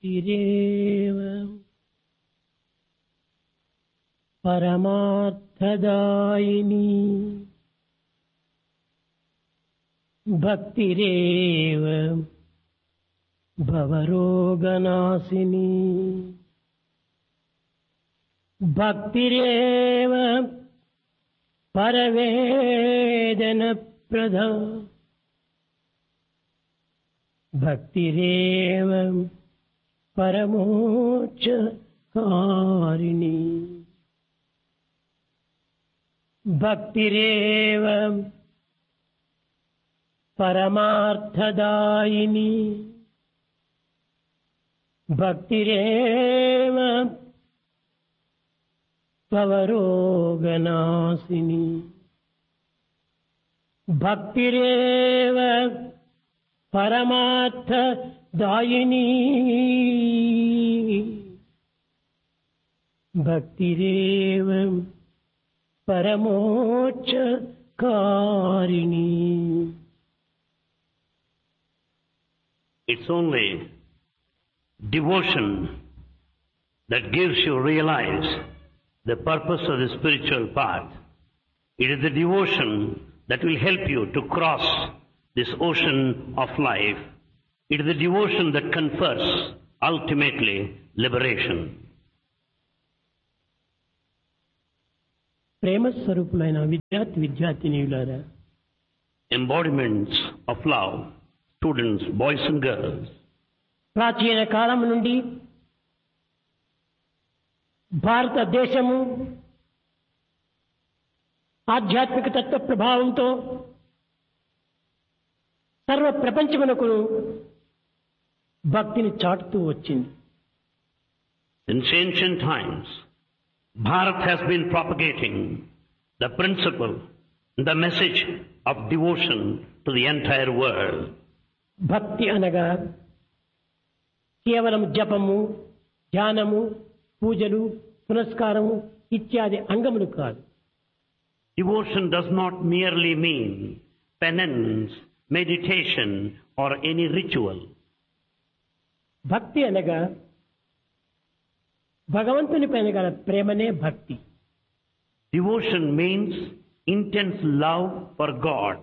భక్తిరేవ పరమార్థదాయిని భక్తిరేవ భవరోగనాశిని భక్తిరేవ పరవేదనప్రద భక్తిరేవ పరమోక్షకారిణి భక్తిరేవ పరమార్థదాయిని భక్తిరేవ భవరోగనాశిని భక్తిరేవ పరమార్థదాయిని భక్తిరేవ పరమోక్షకారిణి. It's only devotion that gives you realize the purpose of the spiritual path. It is the devotion that will help you to cross this ocean of life. It is the devotion that confers ultimately liberation. Prema స్వరూపులైన విద్యార్థినీయులారా, embodiments of love, students, boys and girls, ప్రాచీన కాలం నుండి భారతదేశము ఆధ్యాత్మిక తత్వ ప్రభావంతో సర్వ ప్రపంచమునకు భక్తిని చాటుతూ వచ్చింది. Since ancient times, Bharat has been propagating the principle, the message of devotion to the entire world. భక్తి అనగా కేవలం జపము, ధ్యానము, పూజలు, పునస్కారము ఇత్యాది అంగములు కాదు. Devotion does not merely mean penance, meditation or any ritual. భక్తి అనగా భగవంతుని పైన గల ప్రేమనే భక్తి. Devotion means intense love for God.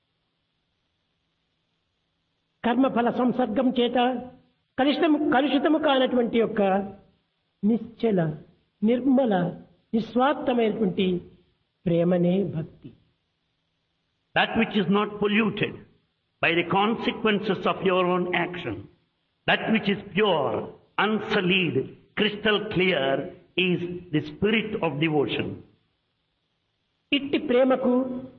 కర్మఫల సంసర్గం చేత కలుషితము కానటువంటి యొక్క నిశ్చల, నిర్మల, నిస్వార్థమైనటువంటి ప్రేమనే భక్తి. That which is not polluted by the consequences of your own action, that which is pure, unsullied, crystal clear is the spirit of devotion. ఇట్టి ప్రేమకు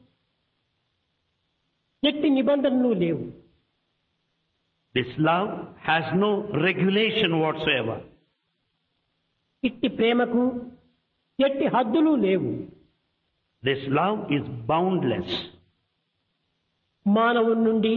ఎట్టి నిబంధనలు లేవు. This love has no regulation whatsoever. ఇట్టి ప్రేమకు ఎట్టి హద్దులు లేవు. This love is boundless. మానవుని నుండి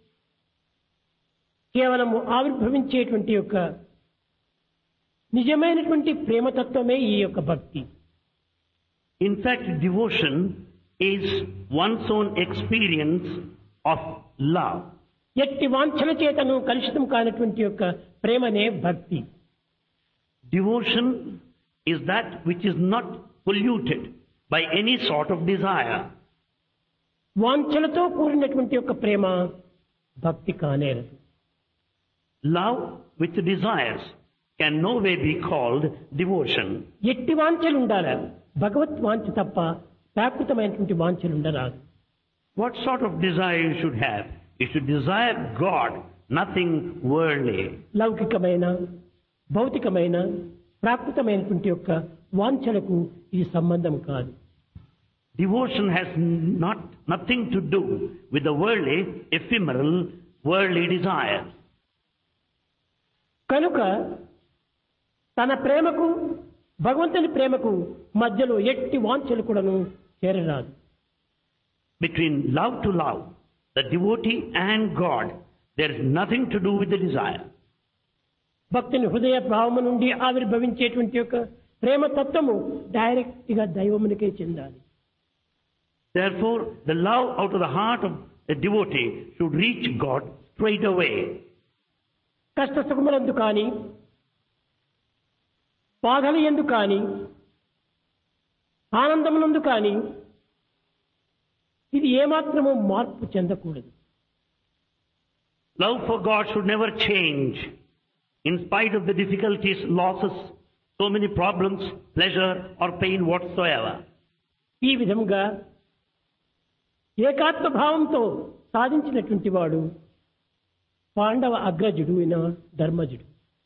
కేవలము ఆవిర్భవించేటువంటి యొక్క నిజమైనటువంటి ప్రేమతత్వమే ఈ యొక్క భక్తి. In fact, devotion is one's own experience of love. ఎట్టి వాంఛల చేతను కలుషితం కానటువంటి యొక్క ప్రేమనే భక్తి. Devotion is that which is not polluted by any sort of desire. వాంఛలతో కూడినటువంటి యొక్క ప్రేమ భక్తి కానేరదు. Love with desires can no way be called devotion. ఎట్టి వాంఛలు ఉండాలి, భగవత్ వాంఛ తప్ప ప్రాకృతమైనటువంటి వాంఛలు ఉండరాదు. What sort of desire you should have? You should desire God, nothing worldly. లౌకికమైన, భౌతికమైన, ప్రాకృతమైనటువంటి యొక్క వాంఛలకు ఇది సంబంధం కాదు. Devotion has nothing to do with the worldly, ephemeral, worldly desires. కనుక తన ప్రేమకు, భగవంతుని ప్రేమకు మధ్యలో ఎట్టి వాంఛలు కూడాను చేరరాదు. Between love to love, the devotee and God, there is nothing to do with the desire. భక్తుని హృదయ భావము నుండి ఆవిర్భవించేటువంటి యొక్క ప్రేమ తత్వము డైరెక్ట్ గా దైవమునికే చెందాలి. Therefore, the love out of the heart of a devotee should reach God straight away. కష్టసుఖములందు కానీ, బాధలు ఎందు కానీ, ఆనందమునందు కానీ ఇది ఏమాత్రము మార్పు చెందకూడదు. Love for God should never change in spite of the difficulties, losses, so many problems, pleasure or pain whatsoever. ఈ విధంగా ఏకాత్మ భావంతో సాధించినటువంటి వాడు పాండవ అగ్రజుడు అయిన ధర్మజుడు.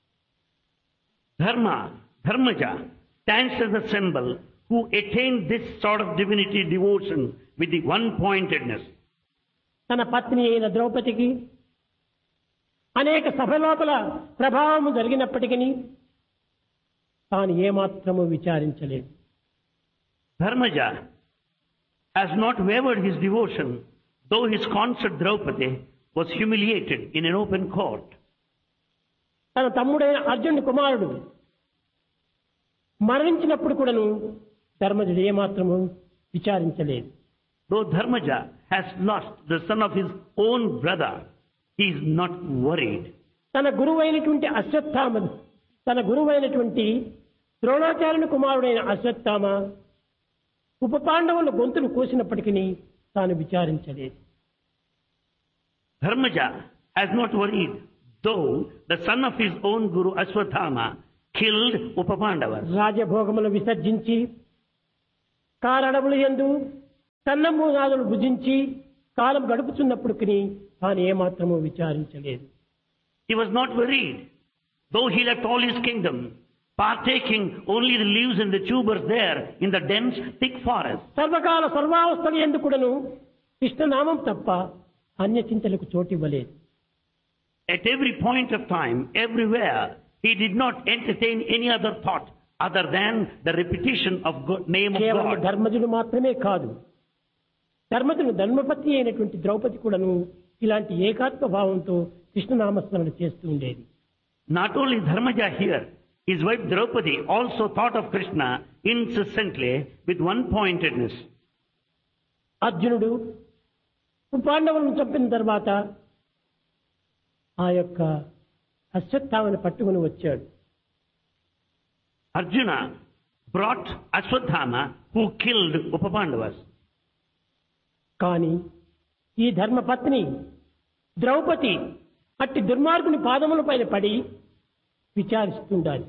Dharmaja stands as a symbol who attained this sort of divinity devotion with the one-pointedness. తన పత్ని అయిన ద్రౌపదికి అనేక సభ లోపల ప్రభావము జరిగినప్పటికీ తాను ఏమాత్రము విచారించలేదు. Dharmaja has not wavered his devotion, though his consort Draupadi was humiliated in an open court. తన తమ్ముడైన అర్జునుడి కుమారుడు మరణించినప్పుడు కూడాను ధర్మజుడు ఏమాత్రము విచారించలేదు. Though Dharmaja has lost the son of his own brother, he is not worried. తన గురువైనటువంటి అశ్వత్థామ, తన గురువైనటువంటి ద్రోణాచార్యుని కుమారుడైన అశ్వత్థామ ఉప పాండవుల గొంతులు కోసినప్పటికీ తాను విచారించలేదు. Dharmaja has not worried, though the son of his own guru Ashwathama killed Upapandavas. రాజభోగములు విసర్జించి కారణములు యందు కన్నమూనాదులు భుజించి కాలం గడుపుతున్నప్పటికీ తాను ఏమాత్రము విచారించలేదు. He was not worried, though he left all his kingdom, partaking only the leaves and the tubers there in the dense thick forest. సర్వకాల సర్వావస్థలు యందు కూడాను కృష్ణనామం తప్ప అన్య చింతలకు చోటివ్వలేదు. At every point of time, everywhere, he did not entertain any other thought other than the repetition of name of కేవలం God. ధర్మజుడు మాత్రమే కాదు, ధర్మజుడు ధర్మపత్ని అయినటువంటి ద్రౌపది కూడాను ఇలాంటి ఏకాత్మ భావంతో కృష్ణనామస్మరణ చేస్తూ ఉండేది. Not only Dharmaja here, his wife Draupadi also thought of Krishna incessantly with one-pointedness. అర్జునుడు పాండవులను చంపిన తర్వాత ఆ యొక్క అశ్వత్థామను పట్టుకుని వచ్చాడు. Arjuna brought Ashwathama who killed Upapandavas. కానీ ఈ ధర్మపత్ని ద్రౌపది అట్టి దుర్మార్గుని పాదముల పైన పడి విచారిస్తుండాలి.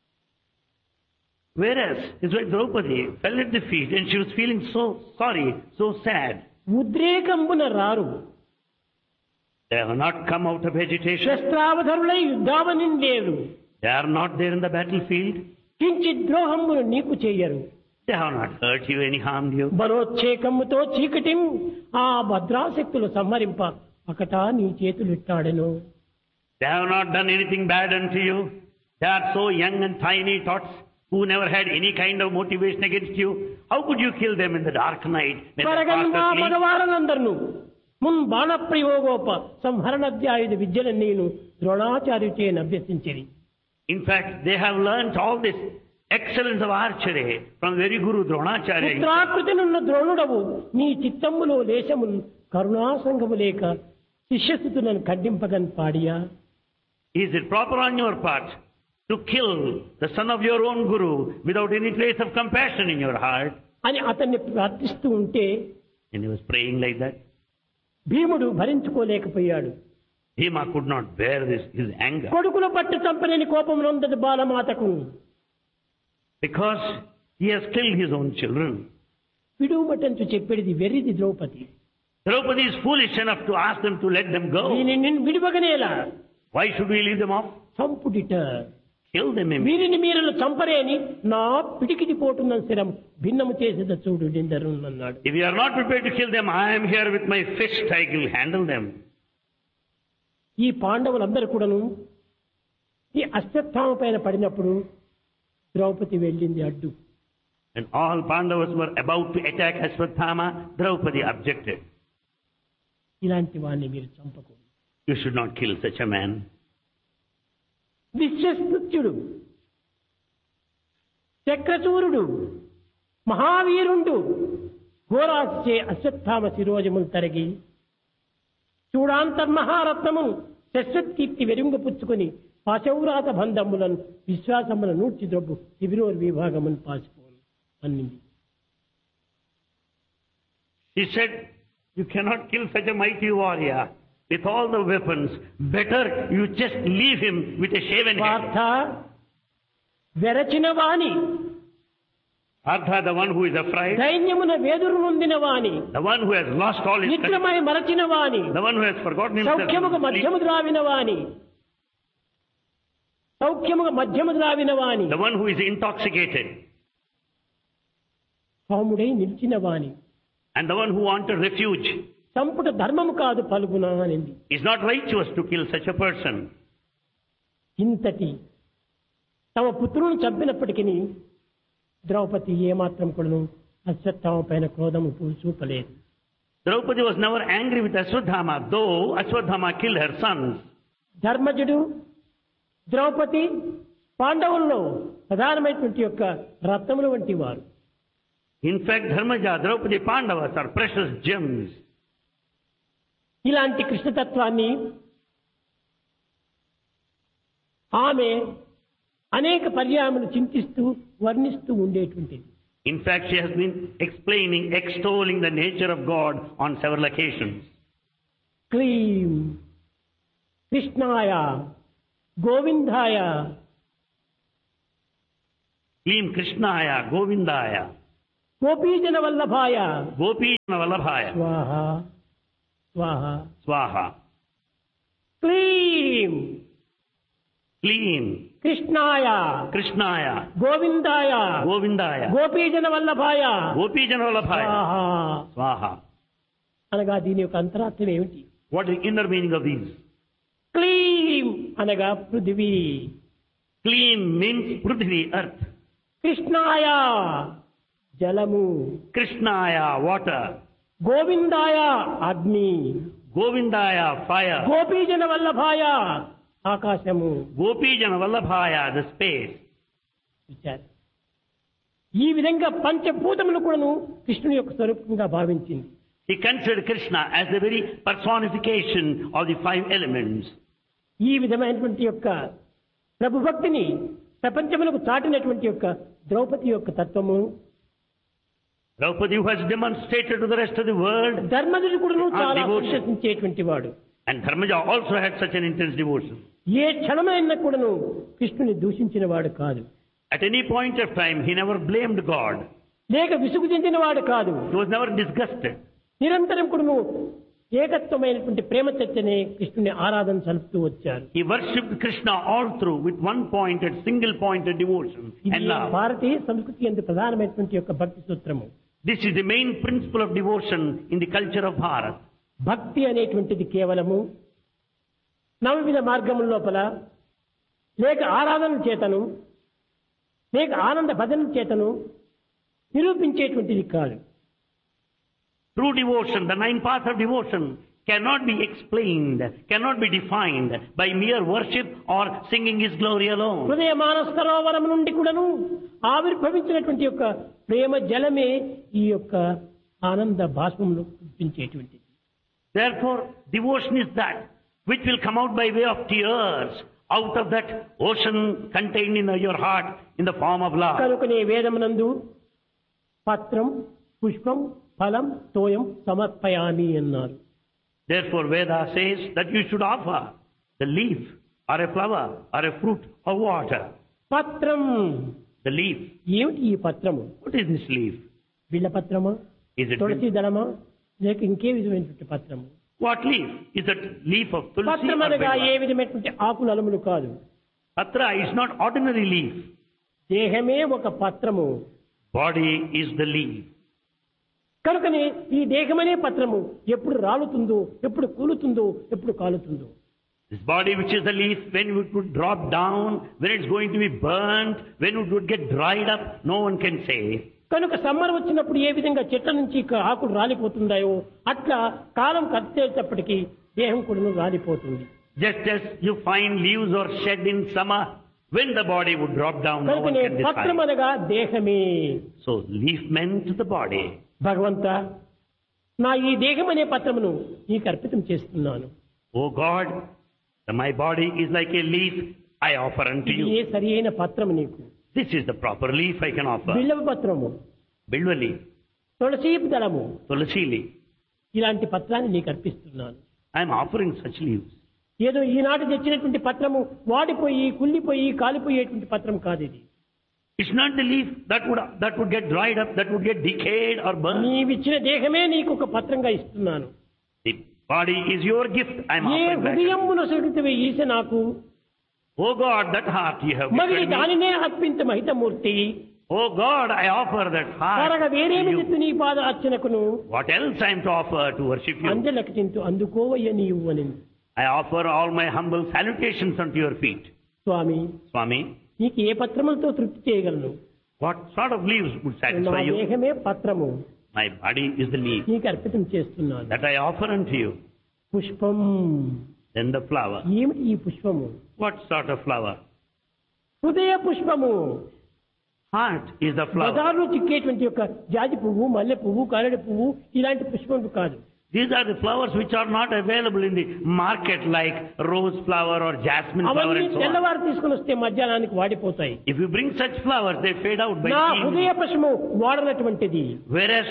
Whereas his wife Draupadi fell at the feet and she was feeling so sorry, so sad. ఉద్రేకంబున రారు, They have not come out of agitation. శస్త్రావధరులై యుద్ధావని లేరు, They are not there in the battlefield. కించిత్ ద్రోహమును నీకు చెయ్యరు. They have not hurt you, any harmed you. బలోచ్చేకముతో చీకటిం ఆ భద్రాశక్తులు సంహరింప ఒకటా నీ చేతులు ఇట్టాడెను. They have not done anything bad unto you. They are so young and tiny tots who never had any kind of motivation against you. How could you kill them in the dark night when they were fast asleep? మగవారలందరూ మున్ బాణ ప్రయోగోప సంహరణాధ్యాయుధ విద్యను నేను ద్రోణాచార్యుచే అభ్యసించిరి. In fact, they have learnt all this excellence of archery from very Guru Dronacharya. పుత్రాకృతినున్న ద్రోణుడవు నీ చిత్తములో లేశము కరుణాసంగము లేక శిష్యస్థుతులను ఖండింపగన్ పాడియా. Is it proper on your part to kill the son of your own Guru without any trace of compassion in your heart? అని అతన్ని ప్రార్థిస్తూ ఉంటే And he was praying like that. భీముడు భరించుకోలేకపోయాడు. Bhima could not bear his anger. కొడుకుల పట్టు చంపలేని కోపం నొందది బాలమాతకు. Because he has killed his own children. విడుమటంచు చెప్పేది వెర్రిది Draupadi. Draupadi is foolish enough to ask them to let them go. నిన్ను విడివగనేలా. Why should we leave them off? చంపుడిట. Kill them immediately. వీరిని మీరు చంపరేని నా పిడికిడి పోటున్న శరం భిన్నము చేసేద చూడు అన్నాడు. If you are not prepared to kill them, I am here with my fist. I will handle them. ఈ పాండవులందరూ కూడాను ఈ అశ్వత్థామ పైన పడినప్పుడు ద్రౌపది వెళ్ళింది అడ్డు. And all Pandavas were about to attack Ashwathama. Draupadi objected. ఇలాంటి వాడిని మీరు చంపకూడదు. You should not kill such a man. విశ్వస్తుత్యుడు, చక్రచూరుడు, మహావీరుండు ఘోరాచే Ashwatthama శిరోజములు తరిగి చూడాంతర్మహారత్నము శశ్వత్కీర్తి వెరింగపుచ్చుకొని పాశౌరాత బంధములను విశ్వాసములను నూర్చి ద్రొబ్బు శిబిరోర్ విభాగమును పాసిపోను అన్నింది. He said, you cannot kill such a mighty warrior with all the weapons. Better you just leave him with a shaven head. Partha వెరచిన Vani, Artha, the one who is afraid, దైన్యమున వేదురు నొందిన వాణి, the one who has lost all his control, నిద్రమై మరచిన వాణి, the one who has forgotten himself, సౌఖ్యముగా మధ్యము ద్రావిన Vani, సౌఖ్యముగా మధ్యము ద్రావిన Vani, the one who is intoxicated, సౌముడై నిలిచిన వాణి, and the one who wanted refuge. సంపుట ధర్మము కాదు పలుగునా అనింది. It's not righteous to kill such a person. ఇంతటి తమ పుత్రులను చంపినప్పటికీ ద్రౌపది ఏమాత్రం కూడాను అశ్వత్థామ పైన క్రోధము చూపలేదు. Draupadi was never angry with Ashwadhama, though Ashwadhama killed her sons. ధర్మజుడు Draupadi పాండవుల్లో ప్రధానమైనటువంటి యొక్క రత్నములు వంటి వారు. In fact, Dharmaja, Draupadi, Pandavas are precious gems. ఇలాంటి కృష్ణతత్వాన్ని ఆమె అనేక పర్యాయములు చింతిస్తూ వర్ణిస్తూ ఉండేటువంటిది. In fact, she has been explaining, extolling the nature of God on several occasions. క్లీం కృష్ణాయ గోవిందాయ, Klim Krishnaya, Govindaya, గోపీజన వల్లభాయ, Gopijana Vallabhaya, స్వాహ స్వాహ. Swaha. క్లీం Klim కృష్ణాయ Krishnaya, గోవిందాయ, Govindaya, గోపీజన వల్లభాయ, Gopijana Vallabhaya, స్వాహ. Swaha. అనగా దీని యొక్క అంతరార్థం ఏమిటి? What is the inner meaning of these? క్లీం అనగా పృథివీ, Klim means Prithvi, earth. కృష్ణాయ జలము, Krishnaya, water. గోవిందాయ అగ్ని, Govindaya, fire. గోపీజన వల్లభాయ ఆకాశము. Gopijana Vallabhaya, the space. విచారం. ఈ విధంగా పంచభూతములు కూడాను కృష్ణుని యొక్క స్వరూపంగా భావించింది. He considered Krishna as the very personification of the five elements. ఈ విధమైనటువంటి యొక్క ప్రభుభక్తిని ప్రపంచములకు చాటినటువంటి యొక్క ద్రౌపది యొక్క తత్వము Draupadi, who has demonstrated to the rest of the world, ధర్మజుడు కూడాను చాలా devotion. విశ్వసించేటువంటి వాడు. And Dharmaja also had such an intense devotion. ఏ క్షణమైనా కూడాను కృష్ణుని దూషించిన వాడు కాదు, At any point of time, he never blamed God. లేక విసుగు చెందిన వాడు కాదు. He was never disgusted. నిరంతరం కూడాను ఏకత్వమైనటువంటి ప్రేమ చర్చనే కృష్ణుని ఆరాధన సలుపుతూ వచ్చారు. He worshipped Krishna all through with one-pointed, single-pointed devotion ఇది and love. భారతీయ సంస్కృతి యందు ప్రధానమైనటువంటి యొక్క భక్తి సూత్రము. This is the main principle of devotion in the culture of Bharat. భక్తి అనేటువంటిది కేవలము నవవిధ మార్గముల లోపల లేక ఆరాధన చేతను లేక ఆనంద భజన చేతను నిరూపించేటువంటిది కాదు. True devotion, the nine paths of devotion, cannot be explained, cannot be defined by mere worship or singing His glory alone. హృదయ మానస సరోవరం నుండి కూడాను ఆవిర్భవించినటువంటి యొక్క ప్రేమ జలమే ఈ యొక్క ఆనంద భాష్పమును కురిపించేటువంటిది. Therefore, devotion is that which will come out by way of tears out of that ocean contained in your heart in the form of love. కనుకనే వేదమునందు పత్రం పుష్పం ఫలం తోయం సమర్పయామి అన్నారు. Therefore, Veda says that you should offer the leaf or a flower or a fruit or water. పత్రం The leaf. ఏమిటి ఈ పత్రము? What is this leaf? బిళ్ళ పత్రమా, Is it తులసి దళమా, లేక ఇంకే విధమైనటువంటి పత్రము? what leaf? Is it leaf of tulsi or పత్రం అనగా ఏ beggar? విధమైనటువంటి ఆకులు అలములు కాదు. Patra is not ordinary leaf. దేహమే ఒక పత్రము. Body is the leaf. కనుకనే ఈ దేహమనే పత్రము ఎప్పుడు రాలుతుందో, ఎప్పుడు కూలుతుందో, ఎప్పుడు కాలుతుందో. This body which is the leaf, when it would drop down, when it's going to be burnt, when it would get dried up, no one can say. కనుక summer వచ్చినప్పుడు ఏ విధంగా చెట్ల నుంచి ఆకులు రాలిపోతుందాయో అట్లా కాలం కట్టేటప్పటికీ దేహం కూడా రాలిపోతుంది. Just as you find leaves are shed in summer, when the body would drop down, no one కనుకనే can పత్రం decide. అనగా దేహమే. So leaf meant the body. భగవంత, నా ఈ దేహం అనే పత్రమును నీకు అర్పితం చేస్తున్నాను. Oh God, My body is like a leaf I offer unto ఇది ఏ you. సరి అయిన పత్రము నీకు. This is the proper leaf I can offer. బిల్వ పత్రము, Bilva leaf, తులసి దళము, tulasi leaf. ఇలాంటి పత్రాన్ని నీకు అర్పిస్తున్నాను. I am offering such leaves. ఏదో ఈనాటి తెచ్చినటువంటి పత్రము వాడిపోయి కుళ్ళిపోయి కాలిపోయేటువంటి పత్రం కాదు ఇది. It's not the leaf that would get dried up, that would get decayed or burned. నీవిచ్చిన దేహమే నీకు ఒక పత్రంగా ఇస్తున్నాను. The body is your gift. I am A offering back. హృదయమును సృష్టివే ఈశ నాకు, Oh God, that heart you have మరి given me. దానినే అర్పించ మహితమూర్తి. Oh God, I offer that heart కరగ to వేరేమి you. తెత్తు నీ పాద అర్చనకును What else I am to offer to worship you? అంజలకటింతు అందుకోవయ్య నీవు అని. I offer all my humble salutations unto your feet. Swamy, Swami, నీకు ఏ పత్రములతో తృప్తి చేయగలను? what sort of leaves would నా satisfy you? దేహమే పత్రము, My body is the leaf నీకు అర్పితం చేస్తున్నాను. that I offer unto you. పుష్పం, Then the flower. ఏమిటి ఈ పుష్పము? What sort of flower? హృదయ పుష్పము. Heart is the flower. బజార్లో చిక్కేటువంటి యొక్క జాజి పువ్వు, మల్లె పువ్వు, కారడి పువ్వు ఇలాంటి పుష్పములు కాదు. These are the flowers which are not available in the market like rose flower or jasmine flower అవన్నీ and so on. తెల్లవారు తీసుకుని వస్తే మధ్యాహ్నానికి వాడిపోతాయి. If you bring such flowers, they fade out by నా evening. హృదయ పుష్పము వాడనటువంటిది, Whereas,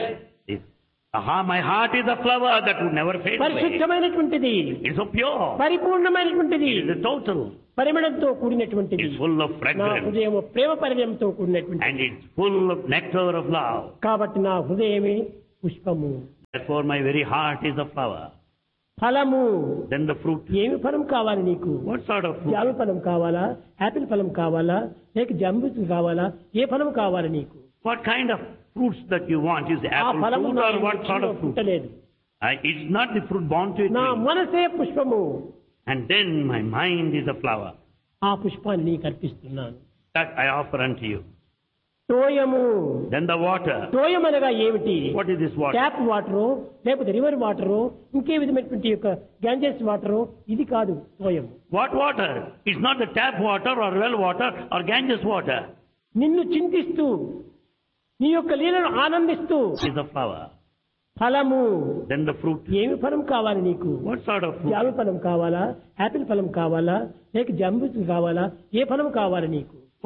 my heart is the flower that would never fade away. పరిశుద్ధమైనటువంటిది, It's so pure. పరిపూర్ణమైనటువంటిది, It is the total. పరిమళంతో కూడినటువంటిది. It's full of నా fragrance. హృదయం ప్రేమ పరిమళంతో కూడినటువంటిది. And it's full of nectar of love. కాబట్టి నా హృదయమే పుష్పము. Therefore, my very heart is the flower. ఫలము, Then the fruit. ఏమి ఫలం కావాలి నీకు? What sort of fruit? జామ ఫలం కావాలా, యాపిల్ ఫలం కావాలా, లేక జంబూసు కావాలా, ఏ ఫలం కావాలి నీకు? What kind of fruits that you want? Is ఆ apple ఫలము fruit నా or what sort of fruit? పుట్టలేదు. It's not the fruit born to a నా tree. మనసే పుష్పము, And then my mind is a flower. ఆ పుష్పాన్ని నీకు అర్పిస్తున్నాను. That I offer unto you. తోయము, Then the water. తోయం అనగా ఏమిటి? What is this water? Tap water, లేకపోతే రివర్ వాటరు, ఇంకే విధమైనటువంటి యొక్క గ్యాంజెస్ వాటరు, ఇది కాదు తోయం. What water? It's not the tap water or well water or Ganges water. నిన్ను చింతిస్తూ నీ యొక్క లీలను ఆనందిస్తూ It's the flower. ఫలము, Then the fruit. ఏమి ఫలం కావాలి నీకు? What sort of fruit? జామ ఫలం కావాలా, యాపిల్ ఫలం కావాలా, లేక జంబూసు కావాలా, ఏ ఫలం కావాలి నీకు?